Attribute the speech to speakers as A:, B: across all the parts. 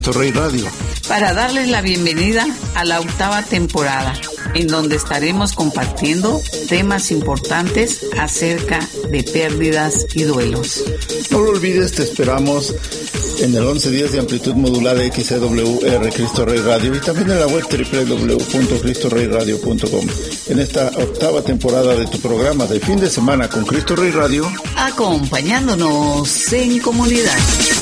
A: Rey Radio,
B: para darles la bienvenida a la 8ª temporada, en donde estaremos compartiendo temas importantes acerca de pérdidas y duelos.
A: No lo olvides, te esperamos en el 11 días de amplitud modulada XCWR Cristo Rey Radio y también en la web www.cristoreyradio.com. En esta 8ª temporada de tu programa de fin de semana con Cristo Rey Radio,
B: acompañándonos en comunidad.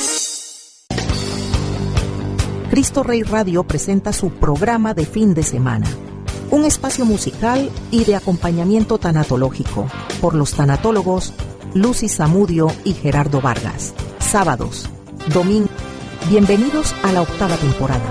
C: Cristo Rey Radio presenta su programa de fin de semana, un espacio musical y de acompañamiento tanatológico por los tanatólogos Lucy Zamudio y Gerardo Vargas. Sábados, domingo. Bienvenidos a la 8ª temporada.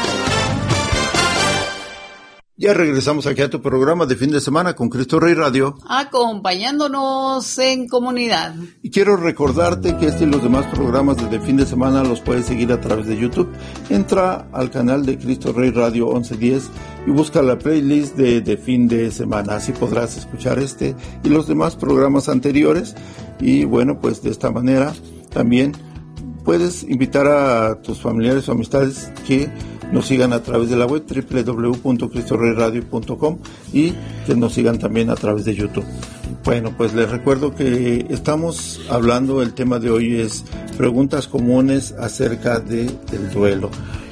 A: Ya regresamos aquí a tu programa de fin de semana con Cristo Rey Radio,
B: acompañándonos en comunidad.
A: Y quiero recordarte que este y los demás programas de fin de semana los puedes seguir a través de YouTube. Entra al canal de Cristo Rey Radio 1110 y busca la playlist de fin de semana. Así podrás escuchar este y los demás programas anteriores. Y bueno, pues de esta manera también puedes invitar a tus familiares o amistades que nos sigan a través de la web www.cristoreyradio.com y que nos sigan también a través de YouTube. Bueno, pues les recuerdo que estamos hablando, el tema de hoy es preguntas comunes acerca del duelo.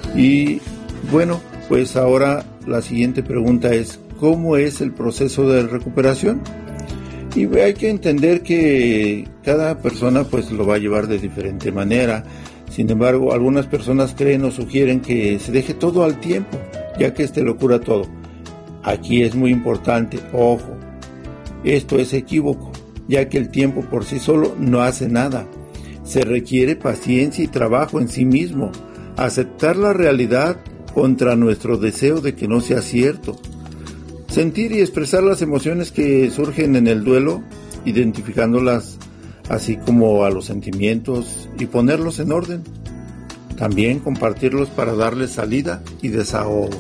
A: Y bueno, pues ahora la siguiente pregunta es, ¿cómo es el proceso de recuperación? Y hay que entender que cada persona pues lo va a llevar de diferente manera. Sin embargo, algunas personas creen o sugieren que se deje todo al tiempo, ya que lo cura todo. Aquí es muy importante, ojo, esto es equívoco, ya que el tiempo por sí solo no hace nada. Se requiere paciencia y trabajo en sí mismo, aceptar la realidad contra nuestro deseo de que no sea cierto. Sentir y expresar las emociones que surgen en el duelo, identificándolas así como a los sentimientos y ponerlos en orden. También compartirlos para darles salida y desahogo.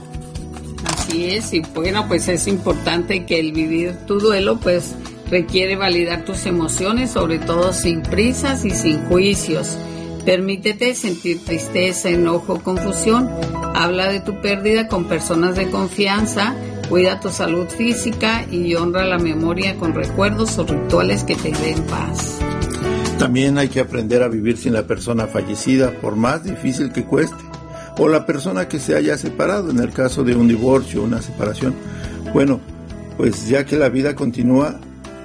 B: Así es, y bueno, pues es importante que el vivir tu duelo pues requiere validar tus emociones, sobre todo sin prisas y sin juicios. Permítete sentir tristeza, enojo, confusión. Habla de tu pérdida con personas de confianza. Cuida tu salud física y honra la memoria con recuerdos o rituales que te den paz.
A: También hay que aprender a vivir sin la persona fallecida, por más difícil que cueste, o la persona que se haya separado, en el caso de un divorcio o una separación. Bueno, pues ya que la vida continúa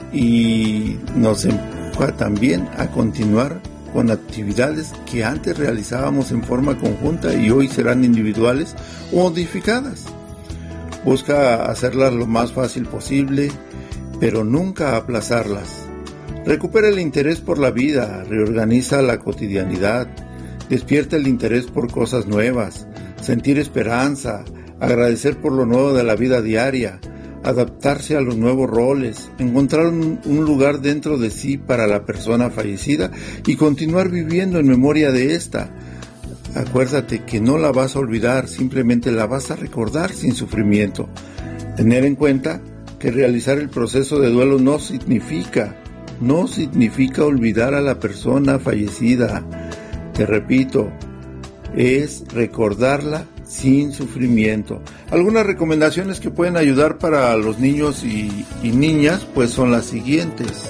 A: y nos empuja también a continuar con actividades que antes realizábamos en forma conjunta y hoy serán individuales o modificadas. Busca hacerlas lo más fácil posible, pero nunca aplazarlas. Recupera el interés por la vida, reorganiza la cotidianidad, despierta el interés por cosas nuevas, sentir esperanza, agradecer por lo nuevo de la vida diaria, adaptarse a los nuevos roles, encontrar un lugar dentro de sí para la persona fallecida y continuar viviendo en memoria de esta. Acuérdate que no la vas a olvidar, simplemente la vas a recordar sin sufrimiento. Tener en cuenta que realizar el proceso de duelo no significa olvidar a la persona fallecida. Te repito, es recordarla sin sufrimiento. Algunas recomendaciones que pueden ayudar para los niños y niñas pues son las siguientes.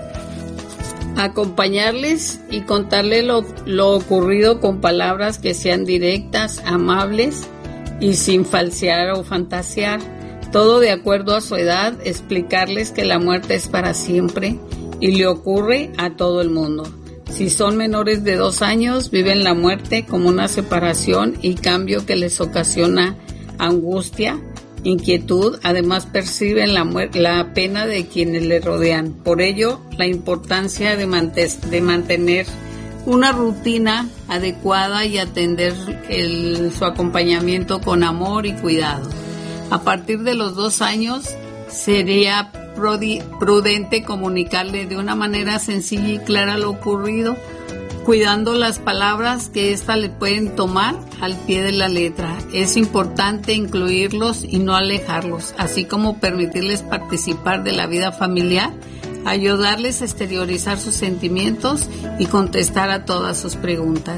B: Acompañarles y contarles lo ocurrido con palabras que sean directas, amables y sin falsear o fantasear. Todo de acuerdo a su edad, explicarles que la muerte es para siempre y le ocurre a todo el mundo. Si son menores de 2 años, viven la muerte como una separación y cambio que les ocasiona angustia, inquietud. Además perciben la pena de quienes le rodean. Por ello, la importancia de mantener una rutina adecuada y atender su acompañamiento con amor y cuidado. A partir de los 2 años, sería prudente comunicarle de una manera sencilla y clara lo ocurrido, cuidando las palabras que ésta le pueden tomar al pie de la letra. Es importante incluirlos y no alejarlos, así como permitirles participar de la vida familiar, ayudarles a exteriorizar sus sentimientos y contestar a todas sus preguntas.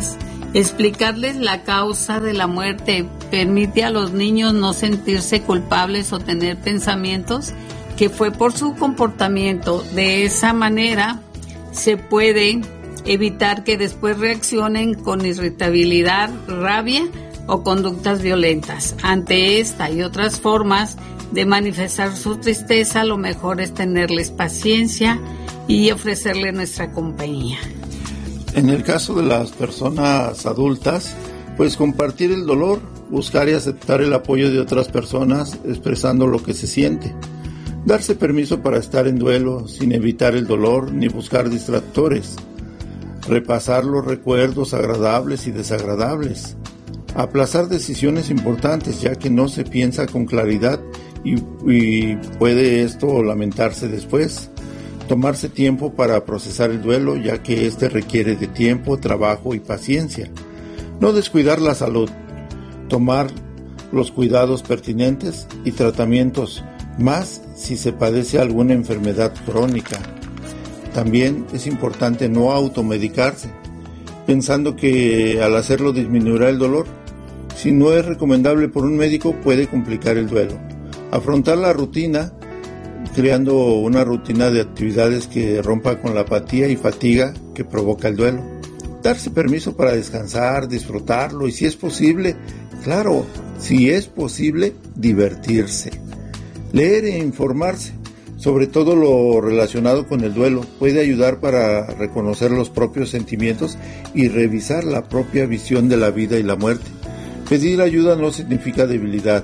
B: Explicarles la causa de la muerte permite a los niños no sentirse culpables o tener pensamientos que fue por su comportamiento. De esa manera se puede evitar que después reaccionen con irritabilidad, rabia o conductas violentas. Ante esta y otras formas de manifestar su tristeza, lo mejor es tenerles paciencia y ofrecerles nuestra compañía.
A: En el caso de las personas adultas, pues compartir el dolor, buscar y aceptar el apoyo de otras personas expresando lo que se siente. Darse permiso para estar en duelo sin evitar el dolor ni buscar distractores. Repasar los recuerdos agradables y desagradables. Aplazar decisiones importantes ya que no se piensa con claridad y puede esto lamentarse después. Tomarse tiempo para procesar el duelo ya que este requiere de tiempo, trabajo y paciencia. No descuidar la salud. Tomar los cuidados pertinentes y tratamientos, más si se padece alguna enfermedad crónica. También es importante no automedicarse, pensando que al hacerlo disminuirá el dolor. Si no es recomendable por un médico, puede complicar el duelo. Afrontar la rutina, creando una rutina de actividades que rompa con la apatía y fatiga que provoca el duelo. Darse permiso para descansar, disfrutarlo y si es posible, claro, si es posible, divertirse. Leer e informarse, sobre todo lo relacionado con el duelo, puede ayudar para reconocer los propios sentimientos y revisar la propia visión de la vida y la muerte. Pedir ayuda no significa debilidad.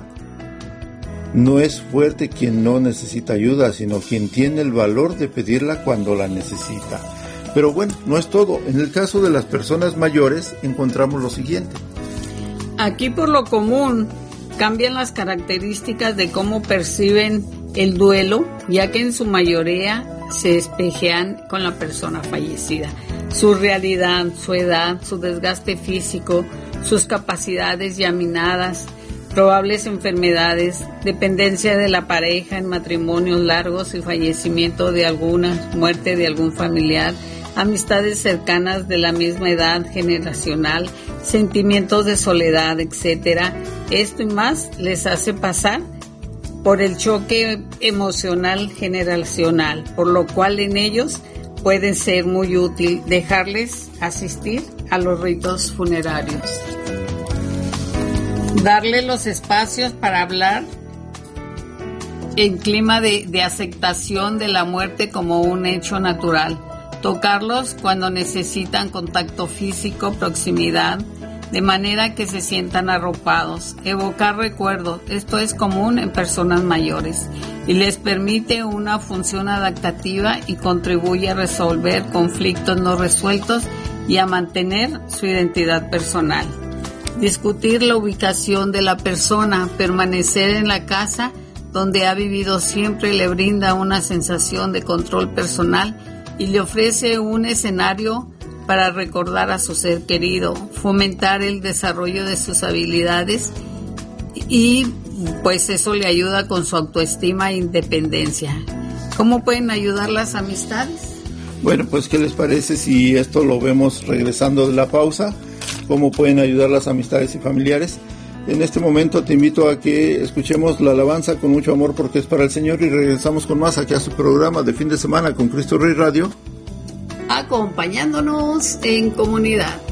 A: No es fuerte quien no necesita ayuda, sino quien tiene el valor de pedirla cuando la necesita. Pero bueno, no es todo. En el caso de las personas mayores encontramos lo siguiente.
B: Aquí por lo común cambian las características de cómo perciben el duelo, ya que en su mayoría se espejean con la persona fallecida. Su realidad, su edad, su desgaste físico, sus capacidades ya minadas, probables enfermedades, dependencia de la pareja en matrimonios largos y fallecimiento de alguna, muerte de algún familiar, amistades cercanas de la misma edad generacional, sentimientos de soledad, etc. Esto y más les hace pasar por el choque emocional generacional, por lo cual en ellos puede ser muy útil dejarles asistir a los ritos funerarios. Darle los espacios para hablar en clima de aceptación de la muerte como un hecho natural. Tocarlos cuando necesitan contacto físico, proximidad, de manera que se sientan arropados. Evocar recuerdos, esto es común en personas mayores y les permite una función adaptativa y contribuye a resolver conflictos no resueltos y a mantener su identidad personal. Discutir la ubicación de la persona, permanecer en la casa donde ha vivido siempre le brinda una sensación de control personal y le ofrece un escenario para recordar a su ser querido, fomentar el desarrollo de sus habilidades y pues eso le ayuda con su autoestima e independencia. ¿Cómo pueden ayudar las amistades?
A: Bueno, pues ¿qué les parece si esto lo vemos regresando de la pausa? ¿Cómo pueden ayudar las amistades y familiares? En este momento te invito a que escuchemos la alabanza con mucho amor porque es para el Señor y regresamos con más aquí a su programa de fin de semana con Cristo Rey Radio.
B: Acompañándonos en comunidad.